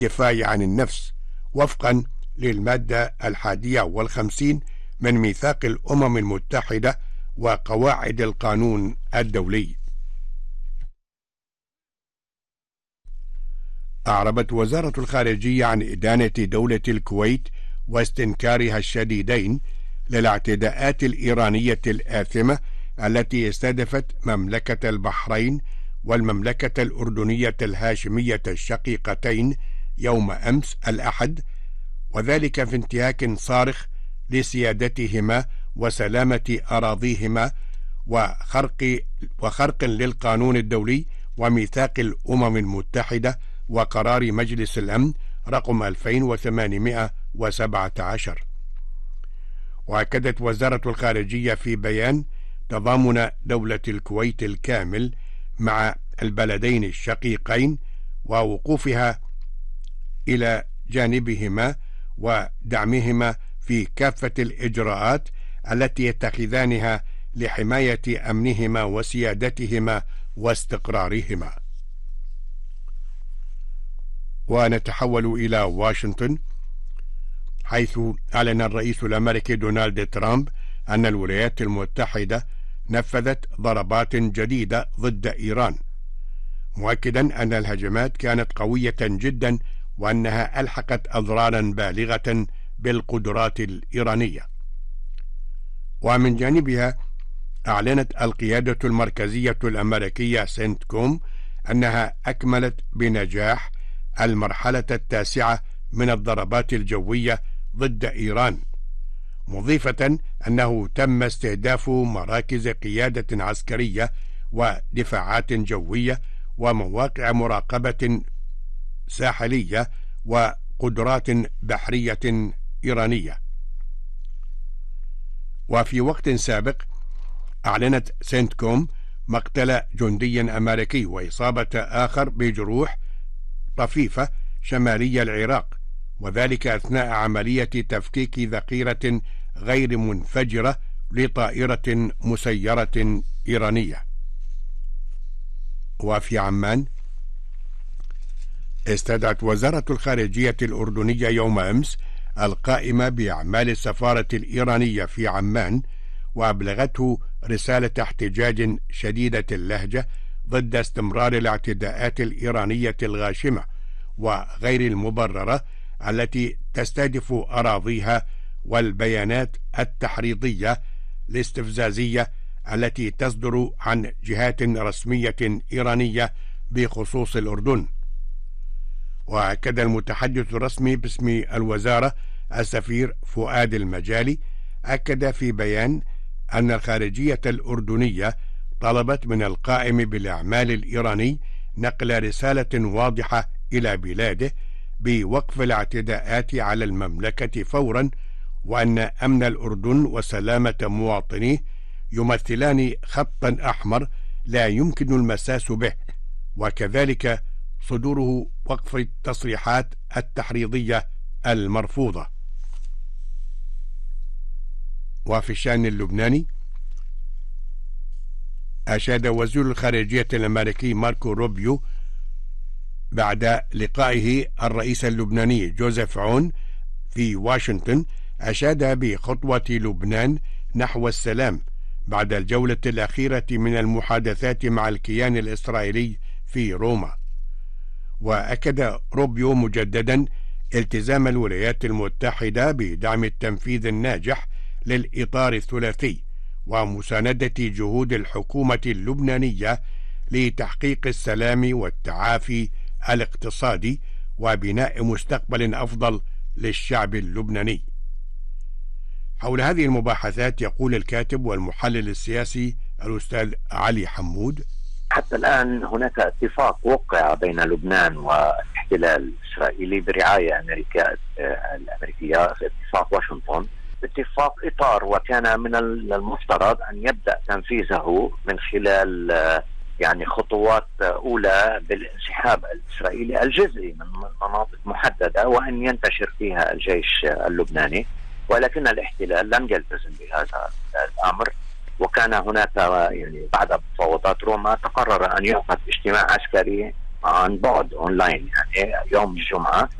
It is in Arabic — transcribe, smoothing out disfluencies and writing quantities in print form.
الدفاع عن النفس وفقا للمادة 51 من ميثاق الأمم المتحدة وقواعد القانون الدولي. أعربت وزارة الخارجية عن إدانة دولة الكويت واستنكارها الشديدين للاعتداءات الإيرانية الآثمة التي استهدفت مملكة البحرين والمملكة الأردنية الهاشمية الشقيقتين يوم أمس الأحد، وذلك في انتهاك صارخ لسيادتهما وسلامة أراضيهما وخرق للقانون الدولي وميثاق الأمم المتحدة وقرار مجلس الأمن رقم 2817. وأكدت وزارة الخارجية في بيان تضامن دولة الكويت الكامل مع البلدين الشقيقين ووقوفها إلى جانبهما ودعمهما في كافة الإجراءات التي يتخذانها لحماية أمنهما وسيادتهما واستقرارهما. ونتحول إلى واشنطن، حيث أعلن الرئيس الأمريكي دونالد ترامب أن الولايات المتحدة نفذت ضربات جديدة ضد إيران، مؤكدا أن الهجمات كانت قوية جدا وأنها ألحقت أضرارا بالغة بالقدرات الإيرانية. ومن جانبها أعلنت القيادة المركزية الأمريكية سنتكوم أنها أكملت بنجاح المرحلة التاسعة من الضربات الجوية ضد إيران، مضيفة أنه تم استهداف مراكز قيادة عسكرية ودفاعات جوية ومواقع مراقبة ساحلية وقدرات بحرية إيرانية. وفي وقت سابق أعلنت سنتكوم مقتل جندي أمريكي وإصابة آخر بجروح طفيفة شمالي العراق، وذلك أثناء عملية تفكيك ذخيرة غير منفجرة لطائرة مسيرة إيرانية. وفي عمان، استدعت وزارة الخارجية الأردنية يوم أمس القائمة بأعمال السفارة الإيرانية في عمان، وأبلغته رسالة احتجاج شديدة اللهجة ضد استمرار الاعتداءات الإيرانية الغاشمة وغير المبررة التي تستهدف أراضيها، والبيانات التحريضية الاستفزازية التي تصدر عن جهات رسمية إيرانية بخصوص الأردن. وأكد المتحدث الرسمي باسم الوزارة السفير فؤاد المجالي أكد في بيان أن الخارجية الأردنية طلبت من القائم بالأعمال الإيراني نقل رسالة واضحة إلى بلاده بوقف الاعتداءات على المملكة فورا، وأن أمن الأردن وسلامة مواطنيه يمثلان خطا أحمر لا يمكن المساس به، وكذلك صدوره وقف التصريحات التحريضية المرفوضة. وفي الشأن اللبناني، أشاد وزير الخارجية الأمريكي ماركو روبيو بعد لقائه الرئيس اللبناني جوزيف عون في واشنطن، أشاد بخطوة لبنان نحو السلام بعد الجولة الأخيرة من المحادثات مع الكيان الإسرائيلي في روما. وأكد روبيو مجددا التزام الولايات المتحدة بدعم التنفيذ الناجح للإطار الثلاثي ومساندة جهود الحكومة اللبنانية لتحقيق السلام والتعافي الاقتصادي وبناء مستقبل أفضل للشعب اللبناني. حول هذه المباحثات يقول الكاتب والمحلل السياسي الأستاذ علي حمود: حتى الآن هناك اتفاق وقع بين لبنان والاحتلال الإسرائيلي برعاية الأمريكية في اتفاق واشنطن، اتفاق إطار، وكان من المفترض أن يبدأ تنفيذه من خلال خطوات أولى بالانسحاب الإسرائيلي الجزئي من مناطق محددة وأن ينتشر فيها الجيش اللبناني، ولكن الاحتلال لم يلتزم بهذا الأمر. وكان هناك بعد مفاوضات روما تقرر أن يعقد اجتماع عسكري عن بعد اونلاين يعني يوم الجمعه